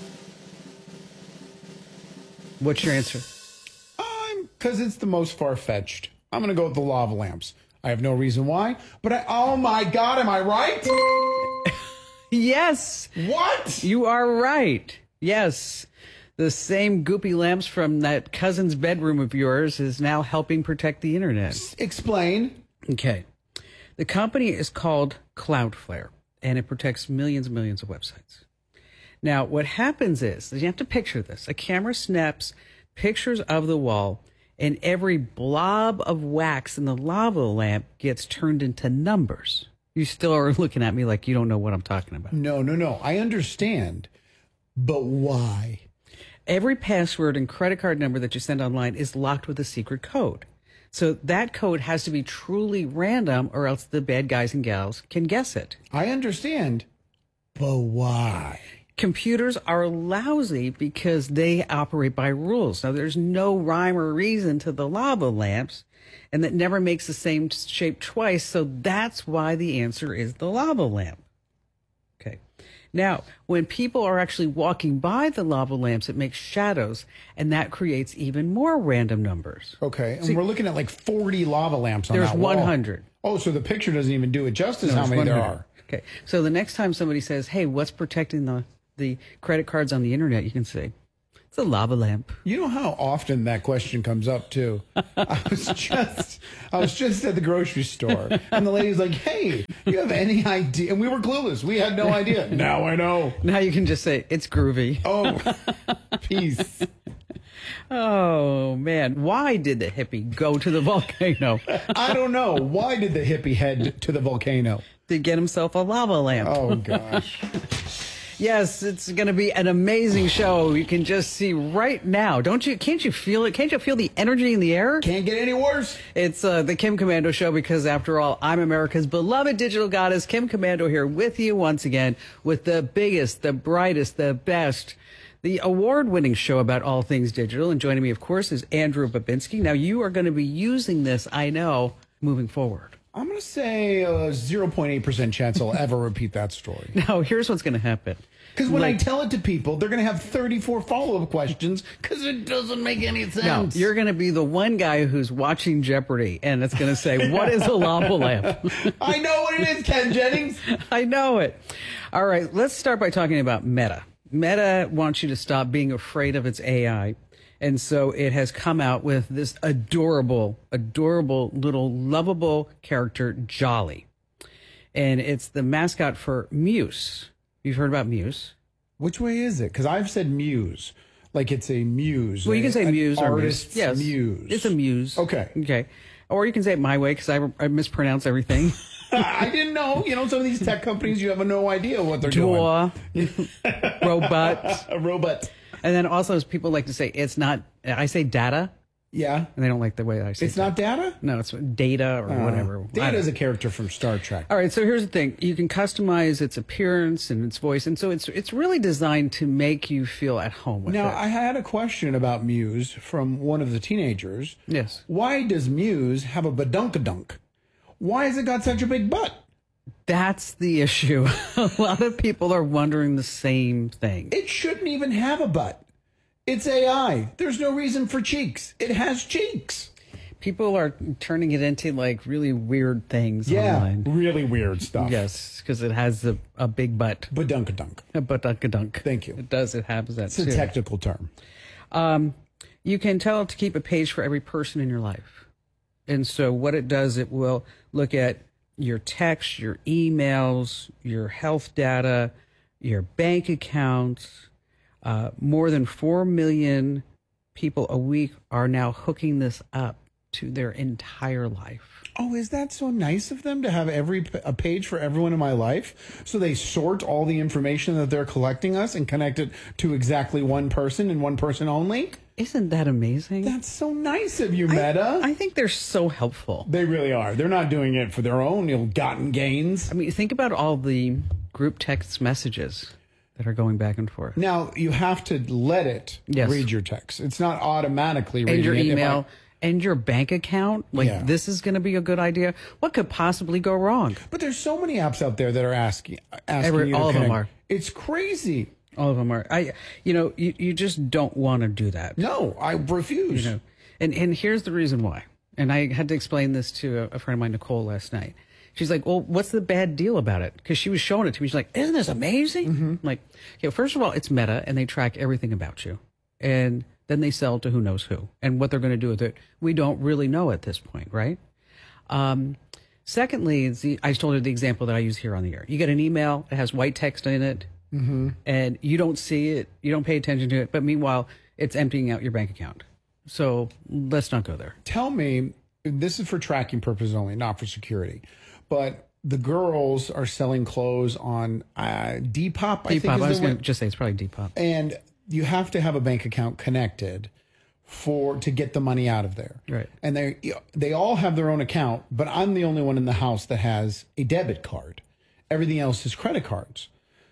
What's your answer? I'm, because it's the most far-fetched. I'm going to go with the lava lamps. I have no reason why, but I, oh my God, am I right? Yes. What? You are right. Yes. The same goopy lamps from that cousin's bedroom of yours is now helping protect the internet. Explain. Okay. The company is called Cloudflare, and it protects millions and millions of websites. Now, what happens is, you have to picture this. A camera snaps pictures of the wall, and every blob of wax in the lava lamp gets turned into numbers. You still are looking at me like you don't know what I'm talking about. No, no, no. I understand. But why? Every password and credit card number that you send online is locked with a secret code. So that code has to be truly random, or else the bad guys and gals can guess it. I understand. But why? Computers are lousy because they operate by rules. Now, there's no rhyme or reason to the lava lamps, and that never makes the same shape twice. So that's why the answer is the lava lamp. Okay. Now, when people are actually walking by the lava lamps, it makes shadows, and that creates even more random numbers. Okay, and See, we're looking at like forty lava lamps on there's that wall. one hundred. Oh, so the picture doesn't even do it justice No, how it's many there one hundred. are. Okay, so the next time somebody says, hey, what's protecting the, the credit cards on the internet, you can say, it's a lava lamp. You know how often that question comes up too. I was just, I was just at the grocery store, and the lady's like, "Hey, you have any idea?" And we were clueless. We had no idea. Now I know. Now you can just say it's groovy. Oh, peace. Oh man, why did the hippie go to the volcano? I don't know. Why did the hippie head to the volcano? To get himself a lava lamp. Oh gosh. Yes, it's going to be an amazing show. You can just see right now. Don't you? Can't you feel it? Can't you feel the energy in the air? Can't get any worse. It's uh, the Kim Komando Show because, after all, I'm America's beloved digital goddess, Kim Komando, here with you once again with the biggest, the brightest, the best, the award-winning show about all things digital. And joining me, of course, is Andrew Babinski. Now, you are going to be using this, I know, moving forward. I'm going to say a zero point eight percent chance I'll ever repeat that story. Now, here's what's going to happen. Because when Like- I tell it to people, they're going to have thirty-four follow-up questions because it doesn't make any No, sense. you're going to be the one guy who's watching Jeopardy, and it's going to say, what is a lava lamp? I know what it is, Ken Jennings. I know it. All right, let's start by talking about Meta. Meta wants you to stop being afraid of its A I. And so it has come out with this adorable, adorable little lovable character, Jolly. And it's the mascot for Muse. You've heard about Muse? Which way is it? Because I've said muse, like it's a muse. Well, you can say an Muse or artist's Muse. Yes, muse. it's a Muse. Okay. Okay. Or you can say it my way because I, I mispronounce everything. I didn't know. You know, some of these tech companies, you have no idea what they're Door, doing. robot. A robot. And then also, as people like to say, it's not, I say data. Yeah. And they don't like the way that I say It's data. not data? No, it's data or Uh, whatever. I Data don't- is a character from Star Trek. All right, so here's the thing. You can customize its appearance and its voice. And so it's it's really designed to make you feel at home with Now, it. I had a question about Muse from one of the teenagers. Yes. Why does Muse have a badunkadunk? Why has it got such a big butt? That's the issue. A lot of people are wondering the same thing. It shouldn't even have a butt. It's A I. There's no reason for cheeks. It has cheeks. People are turning it into like really weird things Yeah, online. really weird stuff. Yes, because it has a, a big butt. Badunkadunk. A badunkadunk. Thank you. It does. It has that It's too. a technical term. Um, you can tell it to keep a page for every person in your life. And so what it does, it will look at your texts, your emails, your health data, your bank accounts. Uh, more than four million people a week are now hooking this up to their entire life. Oh, is that so nice of them to have every p- a page for everyone in my life? So they sort all the information that they're collecting us and connect it to exactly one person and one person only? Isn't that amazing? That's so nice of you, Meta. I think they're so helpful. They really are. They're not doing it for their own ill-gotten gains. I mean, think about all the group text messages that are going back and forth. Now, you have to let it Yes. read your text. It's not automatically reading And your it. If email I- and your bank account. Like, Yeah. this is going to be a good idea. What could possibly go wrong? But there's so many apps out there that are asking, asking Every- you to all of them connect. are. It's crazy. All of them are. I, you know, you, you just don't want to do that. No, I refuse. You know, and and here's the reason why. And I had to explain this to a, a friend of mine, Nicole, last night. She's like, "Well, what's the bad deal about it?" Because she was showing it to me. She's like, "Isn't this amazing?" Mm-hmm. I'm like, yeah. First of all, it's Meta, and they track everything about you, and then they sell to who knows who, and what they're going to do with it, we don't really know at this point, right? Um, secondly, it's the, I told her the example that I use here on the air. You get an email, it has white text in it, Mm-hmm. and you don't see it, you don't pay attention to it, but meanwhile, it's emptying out your bank account. So let's not go there. Tell me, this is for tracking purposes only, not for security, but the girls are selling clothes on uh, Depop, I think Depop, is I was the going way- to just say it's probably Depop. And you have to have a bank account connected for to get the money out of there. Right. And they they all have their own account, but I'm the only one in the house that has a debit card. Everything else is credit cards.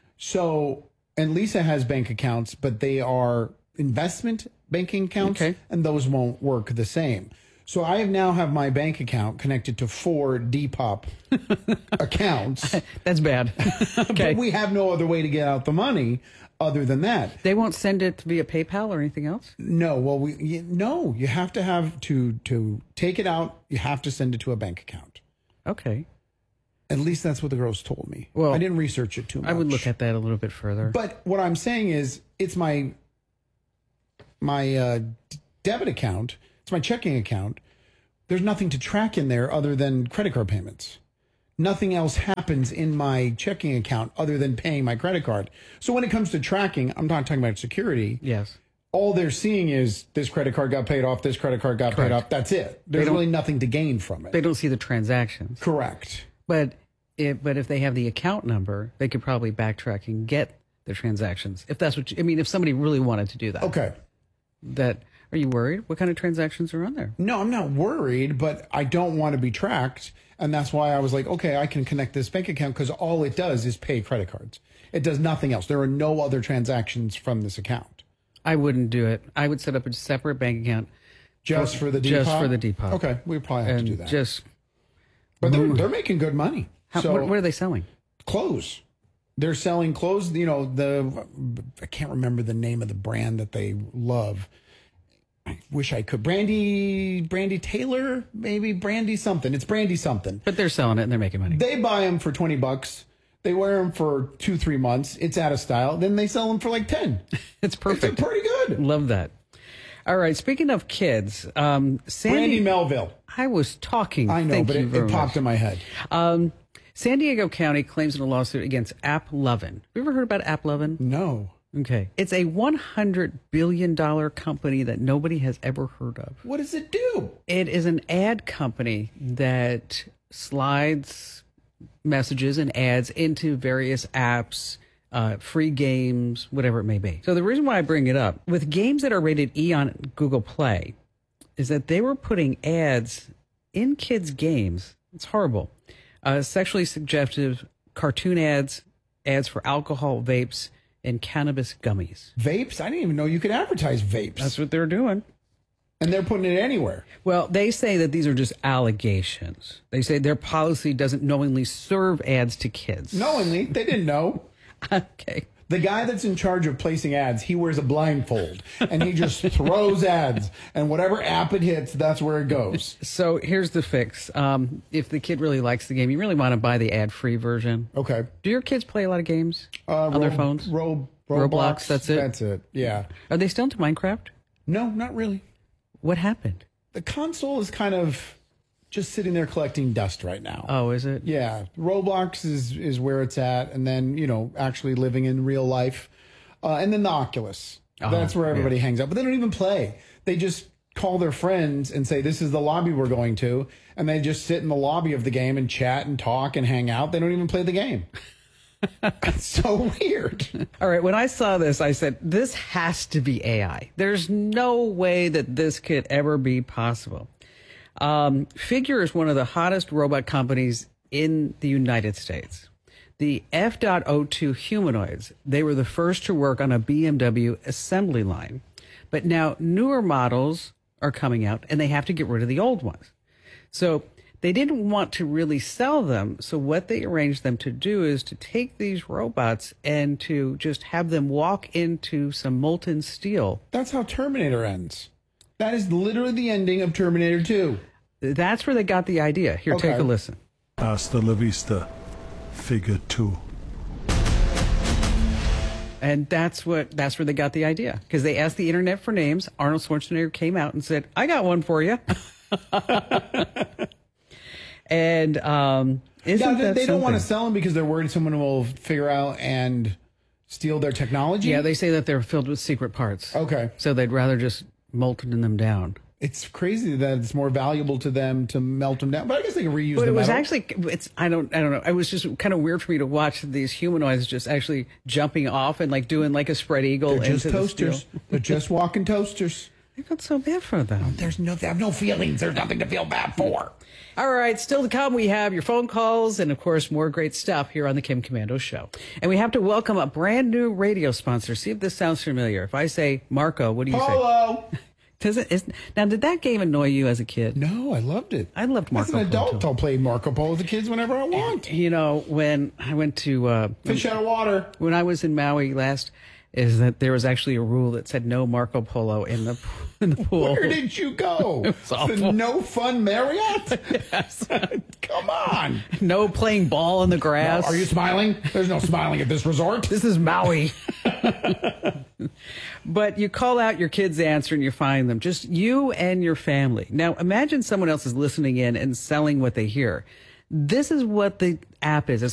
So, and Lisa has bank accounts, but they are investment banking accounts, Okay. and those won't work the same. So I have now have my bank account connected to four Depop accounts. That's bad. Okay. But we have no other way to get out the money other than that. They won't send it via PayPal or anything else? No. Well, we you, no. You have to have to to take it out. You have to send it to a bank account. Okay. At least that's what the girls told me. Well, I didn't research it too much. I would look at that a little bit further. But what I'm saying is, it's my my uh, d- debit account. It's my checking account. There's nothing to track in there other than credit card payments. Nothing else happens in my checking account other than paying my credit card. So when it comes to tracking, I'm not talking about security. Yes. All they're seeing is this credit card got paid off, this credit card got Correct. paid off. That's it. There's really nothing to gain from it. They don't see the transactions. Correct. But if, but if they have the account number, they could probably backtrack and get the transactions. If that's what you, I mean, if somebody really wanted to do that. Okay. That, are you worried? What kind of transactions are on there? No, I'm not worried, but I don't want to be tracked. And that's why I was like, okay, I can connect this bank account because all it does is pay credit cards. It does nothing else. There are no other transactions from this account. I wouldn't do it. I would set up a separate bank account. Just for the Depop? Just for the Depop. Okay, we probably have and to do that. Just, but they're, they're making good money. how, so, what, what are they selling? Clothes. They're selling clothes. You know, the I can't remember the name of the brand that they love. I wish I could. Brandy, Brandy Taylor, maybe Brandy something. It's Brandy something. But they're selling it and they're making money. They buy them for twenty bucks. They wear them for two, three months. It's out of style. Then they sell them for like ten. It's perfect. It's pretty good. Love that. All right. Speaking of kids, um, Sandy, Brandy Melville. I was talking. I know, Thank but you it, very it popped much. in my head. Um, San Diego County claims in a lawsuit against AppLovin. Have you ever heard about AppLovin? No. Okay. It's a one hundred billion dollars company that nobody has ever heard of. What does it do? It is an ad company that slides messages and ads into various apps, uh, free games, whatever it may be. So the reason why I bring it up, with games that are rated E on Google Play, is that they were putting ads in kids' games. It's horrible. Uh, sexually suggestive cartoon ads, ads for alcohol, vapes, and cannabis gummies. Vapes? I didn't even know you could advertise vapes. That's what they're doing. And they're putting it anywhere. Well, they say that these are just allegations. They say their policy doesn't knowingly serve ads to kids. Knowingly? They didn't know. Okay. The guy that's in charge of placing ads, he wears a blindfold and he just throws ads, and whatever app it hits, that's where it goes. So here's the fix. Um, if the kid really likes the game, you really want to buy the ad-free version. Okay. Do your kids play a lot of games uh, on Ro- their phones? Ro- Roblox, Roblox, that's it? That's it, yeah. Are they still into Minecraft? No, not really. What happened? The console is kind of just sitting there collecting dust right now. Oh, is it? Yeah. Roblox is, is where it's at. And then, you know, actually living in real life. Uh, and then the Oculus. Oh, That's where everybody yeah. hangs out. But they don't even play. They just call their friends and say, this is the lobby we're going to. And they just sit in the lobby of the game and chat and talk and hang out. They don't even play the game. It's so weird. All right. When I saw this, I said, this has to be A I. There's no way that this could ever be possible. Um, Figure is one of the hottest robot companies in the United States. The F O two humanoids, they were the first to work on a B M W assembly line. But now newer models are coming out and they have to get rid of the old ones. So they didn't want to really sell them. So what they arranged them to do is to take these robots and to just have them walk into some molten steel. That's how Terminator ends. That is literally the ending of Terminator two. That's where they got the idea. Here, Okay. take a listen. Hasta la vista, Figure two. And that's what that's where they got the idea. Because they asked the internet for names. Arnold Schwarzenegger came out and said, I got one for you. and um, isn't Yeah, they, that they don't want to something? sell them because they're worried someone will figure out and steal their technology. Yeah, they say that they're filled with secret parts. Okay. So they'd rather just molten them down. It's crazy that it's more valuable to them to melt them down, but I guess they can reuse But the it was metal. actually, it's, I don't, I don't know. It was just kind of weird for me to watch these humanoids just actually jumping off and like doing like a spread eagle They're just into toasters. the steel. They're just walking toasters. I felt so bad for them. There's no, they have no feelings. There's nothing to feel bad for. All right, still to come, we have your phone calls and, of course, more great stuff here on the Kim Commando Show. And we have to welcome a brand new radio sponsor. See if this sounds familiar. If I say Marco, what do you Polo. say? Does it, is, now, did that game annoy you as a kid? No, I loved it. I loved Marco As an Polo. adult, I'll play Marco Polo with the kids whenever I want. You know, when I went to uh, Fish out of water. When I was in Maui last, is that there was actually a rule that said no Marco Polo in the in the pool. Where did you go? It was awful. The No Fun Marriott? Yes. Come on. No playing ball in the grass. No, are you smiling? There's no smiling at this resort. This is Maui. But you call out your kid's answer and you find them. Just you and your family. Now, imagine someone else is listening in and selling what they hear. This is what the app is. It's